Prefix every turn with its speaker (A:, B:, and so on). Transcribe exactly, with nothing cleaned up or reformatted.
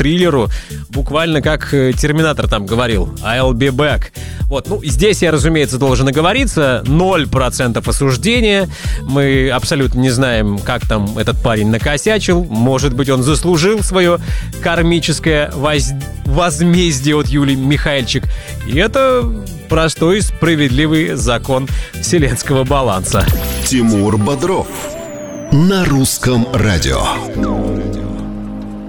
A: триллеру, буквально как Терминатор там говорил: I'll be back. Вот, ну, здесь я, разумеется, должен оговориться, ноль процентов осуждения. Мы абсолютно не знаем, как там этот парень накосячил. Может быть, он заслужил свое кармическое воз... возмездие от Юлии Михальчик. И это простой и справедливый закон вселенского баланса.
B: Тимур Бодров на Русском радио.